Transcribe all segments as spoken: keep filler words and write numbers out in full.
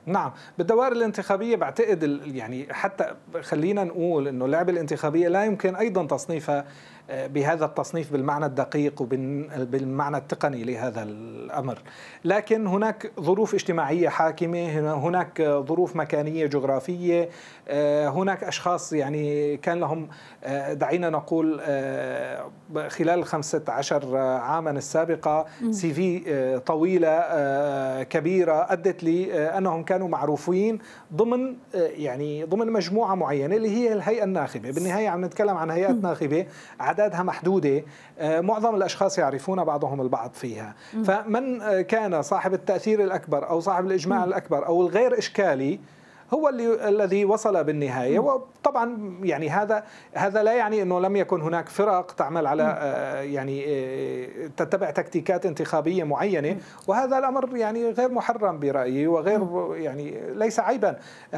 نعم، بالدوائر الانتخابية بعتقد يعني حتى خلينا نقول أنه اللعبة الانتخابية لا يمكن أيضا تصنيفها بهذا التصنيف بالمعنى الدقيق وبالمعنى التقني لهذا الأمر، لكن هناك ظروف اجتماعية حاكمة، هناك ظروف مكانية جغرافية، هناك أشخاص يعني كان لهم دعينا نقول خلال الخمسة عشر عاما السابقة سي في طويلة كبيرة أدت لأنهم كانوا معروفين ضمن يعني ضمن مجموعة معينة اللي هي الهيئة الناخبة. بالنهاية عم نتكلم عن هيئات ناخبة أعدادها محدودة، معظم الأشخاص يعرفون بعضهم البعض فيها، فمن كان صاحب التأثير الأكبر أو صاحب الإجماع الأكبر أو الغير إشكالي هو اللي الذي وصل بالنهاية. وطبعا يعني هذا هذا لا يعني انه لم يكن هناك فرق تعمل على يعني تتبع تكتيكات انتخابية معينة، وهذا الأمر يعني غير محرم برأيي وغير يعني ليس عيبا.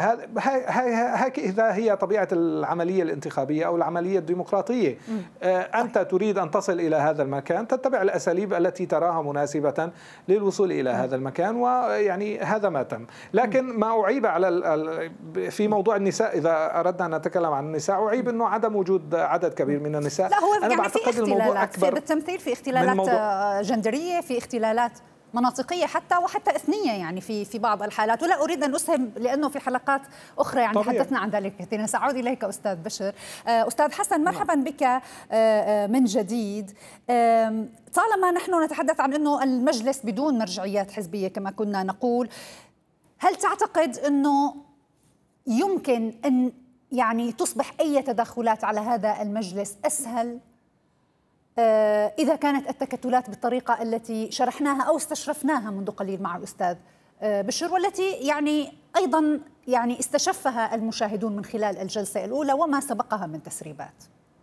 هكذا هي طبيعة العملية الانتخابية أو العملية الديمقراطية. أنت تريد أن تصل إلى هذا المكان، تتبع الأساليب التي تراها مناسبة للوصول إلى هذا المكان، ويعني هذا ما تم. لكن ما أعيب على في موضوع النساء، إذا أردنا أن نتكلم عن النساء، أعيب أنه عدم وجود عدد كبير من النساء. لا، هو أنا يعني بعتقد في الموضوع أكبر، في بالتمثيل، في اختلالات جندرية، في اختلالات مناطقية حتى وحتى إثنية يعني في في بعض الحالات، ولا أريد أن أسهم لأنه في حلقات أخرى يعني طبيعي. حدثنا عن ذلك كثيرا. سأعود إليك أستاذ بشر. أستاذ حسن، مرحبا بك من جديد. طالما نحن نتحدث عن أنه المجلس بدون مرجعيات حزبية كما كنا نقول، هل تعتقد أنه يمكن أن يعني تصبح أي تدخلات على هذا المجلس أسهل إذا كانت التكتلات بالطريقة التي شرحناها أو استشرفناها منذ قليل مع الأستاذ بشر، والتي يعني أيضا يعني استشفها المشاهدون من خلال الجلسة الأولى وما سبقها من تسريبات؟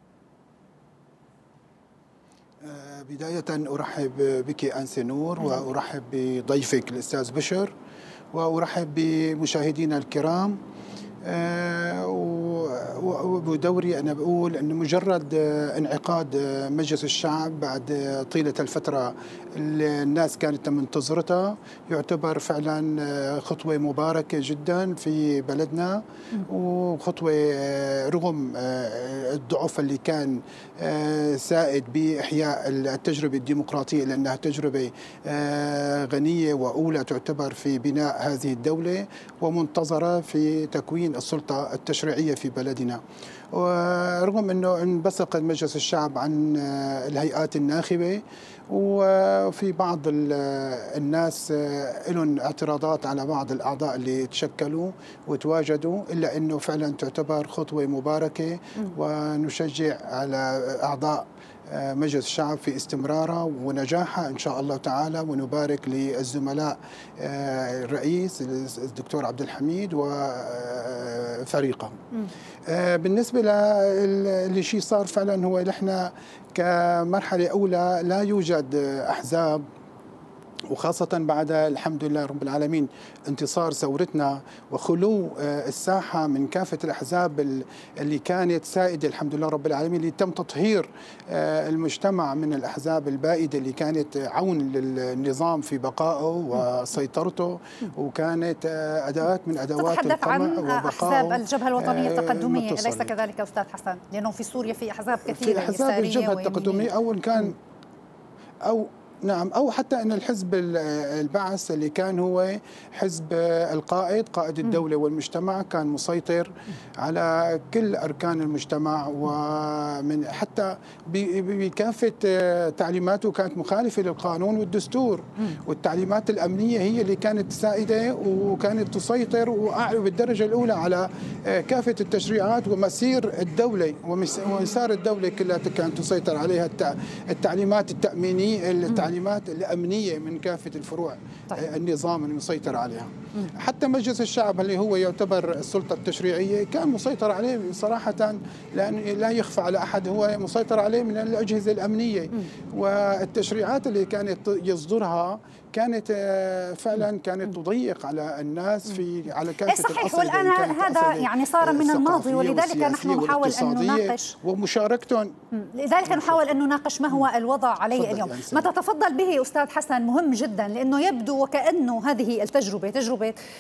بداية أرحب بك أنسة نور، وأرحب بضيفك الأستاذ بشر، وأرحب بمشاهدينا الكرام. وبدوري أنا بقول أن مجرد انعقاد مجلس الشعب بعد طيلة الفترة اللي الناس كانت منتظرتها يعتبر فعلا خطوة مباركة جدا في بلدنا، وخطوة رغم الضعف اللي كان سائد بإحياء التجربة الديمقراطية، لأنها تجربة غنية وأولى تعتبر في بناء هذه الدولة ومنتظرة في تكوين السلطة التشريعية في بلدنا. ورغم أنه انبثق مجلس الشعب عن الهيئات الناخبة، وفي بعض الناس لهم اعتراضات على بعض الأعضاء اللي تشكلوا وتواجدوا، إلا أنه فعلا تعتبر خطوة مباركة، ونشجع على أعضاء مجلس الشعب في استمرارها ونجاحها إن شاء الله تعالى، ونبارك للزملاء الرئيس الدكتور عبد الحميد وفريقه. بالنسبة للي شيء صار فعلا هو نحن كمرحلة أولى لا يوجد أحزاب، وخاصة بعد الحمد لله رب العالمين انتصار ثورتنا وخلو الساحة من كافة الأحزاب اللي كانت سائدة الحمد لله رب العالمين، اللي تم تطهير المجتمع من الأحزاب البائدة اللي كانت عون للنظام في بقائه وسيطرته، وكانت أدوات من أدوات القمع وبقائه. أحزاب الجبهة الوطنية التقدمية، أليس كذلك أستاذ حسن؟ لأنه في سوريا في أحزاب كثيرة، في أحزاب الجبهة التقدمية أول كان أو نعم، أو حتى أن الحزب البعث اللي كان هو حزب القائد قائد الدولة والمجتمع، كان مسيطر على كل أركان المجتمع، ومن حتى بكافة تعليماته كانت مخالفة للقانون والدستور، والتعليمات الأمنية هي اللي كانت سائدة وكانت تسيطر بالدرجة الأولى على كافة التشريعات ومسير الدولة ومسار الدولة كلها كانت تسيطر عليها التعليمات التأمينية التعليمات الأمنية من كافة الفروع. طيب. النظام المسيطر عليها. حتى مجلس الشعب اللي هو يعتبر السلطة التشريعية كان مسيطر عليه صراحة، لأن لا يخفى على أحد هو مسيطر عليه من الأجهزة الأمنية، والتشريعات اللي كانت يصدرها كانت فعلا كانت تضيق على الناس في على كافة الأصل. صحيح، والآن هذا يعني صار من الماضي، ولذلك نحن نحاول أن نناقش ومشاركتهم، لذلك نحاول أن نناقش ما هو الوضع عليه اليوم. ما تتفضل به أستاذ حسن مهم جدا، لأنه يبدو وكأنه هذه التجربة تجربة